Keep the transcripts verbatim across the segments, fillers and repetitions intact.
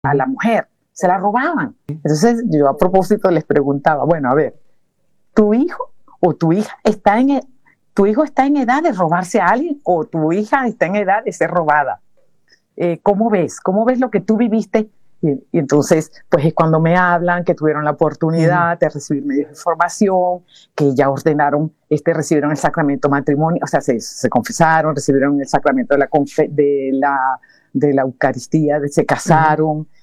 a la mujer, se la robaban. Entonces yo a propósito les preguntaba, bueno, a ver, ¿tu hijo o tu hija está en, tu hijo está en edad de robarse a alguien o tu hija está en edad de ser robada? Eh, ¿Cómo ves? ¿Cómo ves lo que tú viviste? Y, y entonces, pues es cuando me hablan que tuvieron la oportunidad uh-huh. de recibir medios de información, que ya ordenaron, este, recibieron el sacramento matrimonio, o sea, se, se confesaron, recibieron el sacramento de la, confe, de la, de la Eucaristía, de, se casaron. Uh-huh.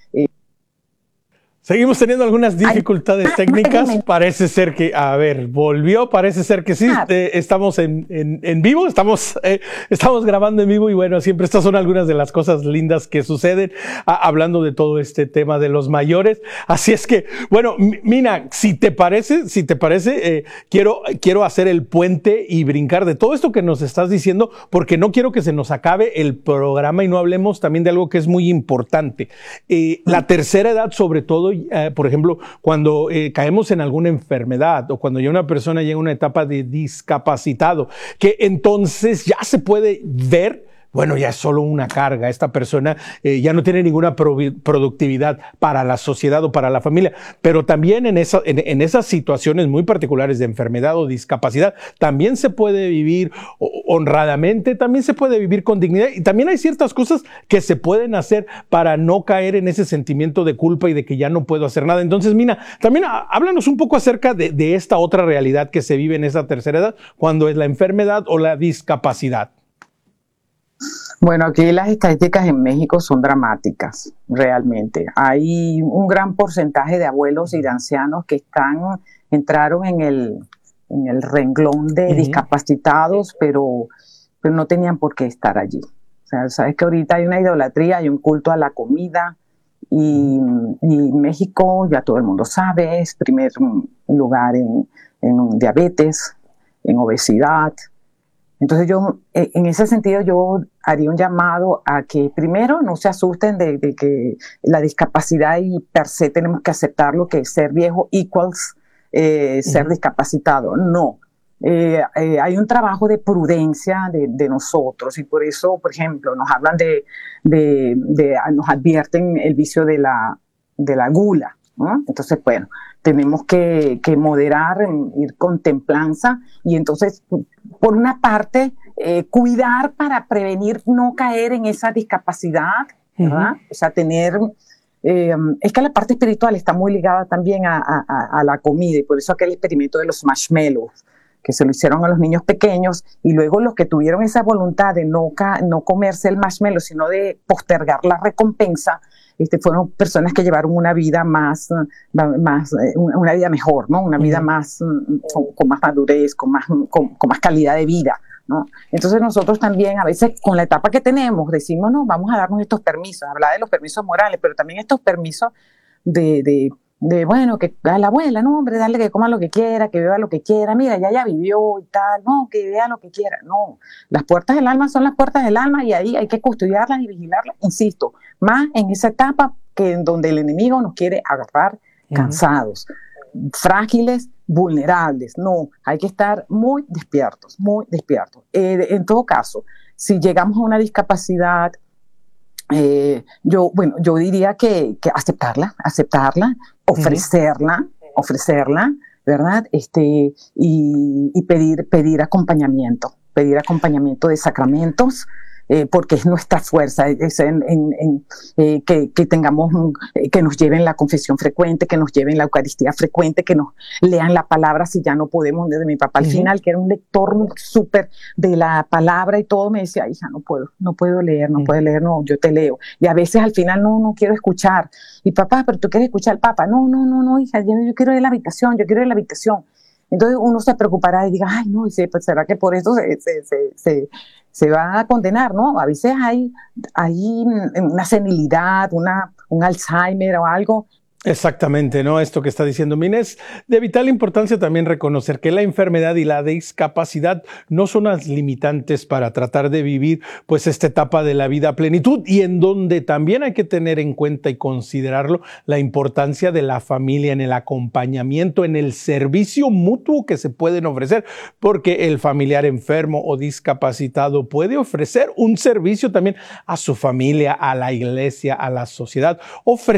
Seguimos teniendo algunas dificultades técnicas. Parece ser que, a ver, volvió, parece ser que sí. Eh, estamos en, en, en vivo, estamos, eh, estamos grabando en vivo y bueno, siempre estas son algunas de las cosas lindas que suceden a, hablando de todo este tema de los mayores. Así es que, bueno, Mina, si te parece, si te parece, eh, quiero, quiero hacer el puente y brincar de todo esto que nos estás diciendo, porque no quiero que se nos acabe el programa y no hablemos también de algo que es muy importante. Eh, la tercera edad, sobre todo, Uh, por ejemplo, cuando eh, caemos en alguna enfermedad o cuando ya una persona llega a una etapa de discapacitado, que entonces ya se puede ver, bueno, ya es solo una carga. Esta persona eh, ya no tiene ninguna pro productividad para la sociedad o para la familia, pero también en, esa, en, en esas situaciones muy particulares de enfermedad o discapacidad, también se puede vivir honradamente, también se puede vivir con dignidad y también hay ciertas cosas que se pueden hacer para no caer en ese sentimiento de culpa y de que ya no puedo hacer nada. Entonces, Mina, también háblanos un poco acerca de, de esta otra realidad que se vive en esa tercera edad, cuando es la enfermedad o la discapacidad. Bueno, aquí las estadísticas en México son dramáticas, realmente. Hay un gran porcentaje de abuelos y de ancianos que están, entraron en el, en el renglón de uh-huh. discapacitados, pero, pero no tenían por qué estar allí. O sea, sabes que ahorita hay una idolatría, hay un culto a la comida y, y México, ya todo el mundo sabe, es primer lugar en, en diabetes, en obesidad. Entonces yo, en ese sentido, yo haría un llamado a que primero no se asusten de, de que la discapacidad y per se tenemos que aceptarlo, que ser viejo equals eh, ser uh-huh. discapacitado. No, eh, eh, hay un trabajo de prudencia de, de nosotros y por eso, por ejemplo, nos hablan de, de, de nos advierten el vicio de la, de la gula, ¿no? Entonces, bueno, tenemos que, que moderar, ir con templanza y entonces, por una parte, eh, cuidar para prevenir no caer en esa discapacidad, ¿verdad? Uh-huh. O sea, tener... Eh, es que la parte espiritual está muy ligada también a, a, a la comida y por eso aquel experimento de los marshmallows, que se lo hicieron a los niños pequeños y luego los que tuvieron esa voluntad de no, no comerse el marshmallow, sino de postergar la recompensa, Este, fueron personas que llevaron una vida más, más una vida mejor, ¿no? Una vida más, con, con más madurez, con más, con, con más calidad de vida, ¿no? Entonces nosotros también a veces con la etapa que tenemos decimos, no, vamos a darnos estos permisos, hablar de los permisos morales, pero también estos permisos de, de, de bueno, que a la abuela, no, hombre, dale que coma lo que quiera, que beba lo que quiera, mira, ya ya vivió y tal, no, que vea lo que quiera, no. Las puertas del alma son las puertas del alma y ahí hay que custodiarlas y vigilarlas, insisto, más en esa etapa que en donde el enemigo nos quiere agarrar cansados, uh-huh. frágiles, vulnerables. No, hay que estar muy despiertos, muy despiertos. Eh, en todo caso, si llegamos a una discapacidad, eh, yo, bueno, yo diría que, que aceptarla, aceptarla, ofrecerla, uh-huh. ofrecerla, ¿verdad? Este, y, y pedir, pedir acompañamiento, pedir acompañamiento de sacramentos, Eh, porque es nuestra fuerza, es en, en, en, eh, que, que tengamos, eh, que nos lleven la confesión frecuente, que nos lleven la Eucaristía frecuente, que nos lean la palabra si ya no podemos. Desde mi papá al uh-huh. final, que era un lector súper de la palabra y todo, me decía, hija, no puedo, no puedo leer, no uh-huh. puedo leer, no, yo te leo. Y a veces al final, no, no quiero escuchar. Y papá, pero tú quieres escuchar al Papa. No, no, no, no, hija, yo, yo quiero ir a la habitación, yo quiero ir a la habitación. Entonces uno se preocupará y diga, ay, no, y se, pues, ¿será que por eso se, se, se, se, se va a condenar? No, a veces hay, hay una senilidad, una, un Alzheimer o algo Exactamente, ¿no? Esto que está diciendo Mines, de vital importancia también reconocer que la enfermedad y la discapacidad no son las limitantes para tratar de vivir pues esta etapa de la vida a plenitud, y en donde también hay que tener en cuenta y considerarlo la importancia de la familia en el acompañamiento, en el servicio mutuo que se pueden ofrecer, porque el familiar enfermo o discapacitado puede ofrecer un servicio también a su familia, a la iglesia, a la sociedad, ofrecer